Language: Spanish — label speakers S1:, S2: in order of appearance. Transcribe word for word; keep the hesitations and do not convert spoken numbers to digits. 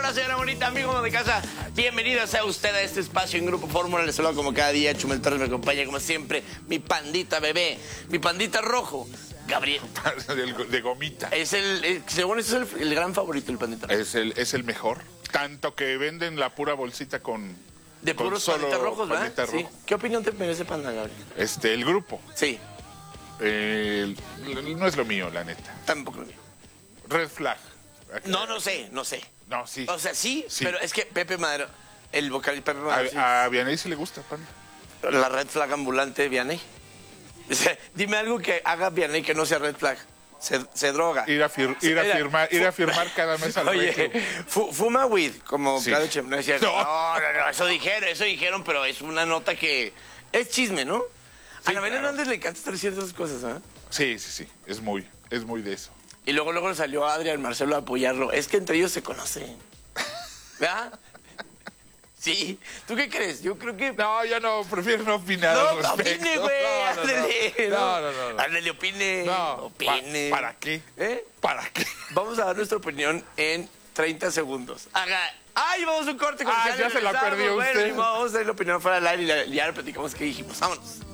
S1: bonita, señora bonita, amigo de casa. Bienvenido sea usted a este espacio en Grupo Fórmula. Les saludo como cada día. Chumel Torres me acompaña como siempre. Mi pandita bebé, mi pandita rojo, Gabriel.
S2: De gomita.
S1: Es el, el según eso es el, el gran favorito, el pandita rojo.
S2: Es el, es el mejor. Tanto que venden la pura bolsita con...
S1: De
S2: con
S1: puros
S2: solo
S1: panditas rojos, ¿verdad?
S2: pandita
S1: Sí.
S2: rojo.
S1: ¿Qué opinión te merece panda, Gabriel?
S2: Este, el grupo.
S1: Sí,
S2: eh, no es lo mío, la neta.
S1: tampoco lo mío.
S2: Red Flag.
S1: No, no sé, no sé.
S2: No, sí.
S1: O sea, sí,
S2: Sí.
S1: pero es que Pepe Madero, el vocalista Pepe Madero, sí.
S2: A, a Vianey sí le gusta, panda.
S1: La red flag ambulante de Vianney. Dice, dime algo que haga Vianney que no sea red flag. Se, se droga.
S2: Ir a, fir- ir a
S1: Mira,
S2: firmar, ir a firmar cada mes al
S1: Oye,
S2: recreo.
S1: fu- fuma weed, como
S2: Sí.
S1: Claudio Chem. No es cierto.
S2: No.
S1: No, no, no, eso dijeron, eso dijeron, pero es una nota que es chisme, ¿no? A la Belén
S2: claro.
S1: Hernández le encanta estar diciendo esas cosas, ¿ah?
S2: Sí, sí, sí. Es muy, es muy de eso.
S1: Y luego, luego salió Adrián Marcelo a apoyarlo. Es que entre ellos se conocen. ¿Verdad? Sí. ¿Tú qué crees? Yo creo que...
S2: No, yo no, prefiero no opinar
S1: No,
S2: al respecto.
S1: opine, güey.
S2: No, no, no.
S1: Ándale.
S2: No, no, no, no.
S1: Ándale, opine.
S2: No,
S1: Opine.
S2: pa- ¿para qué?
S1: ¿Eh?
S2: ¿Para qué?
S1: Vamos a dar nuestra opinión en treinta segundos. Haga... ¡Ay, vamos a un corte
S2: Ah,
S1: comercial!
S2: ya
S1: y
S2: se la
S1: regresamos!
S2: perdió
S1: Bueno,
S2: usted.
S1: ni modo, vamos a dar la opinión fuera del aire y ya le platicamos qué dijimos. Vámonos.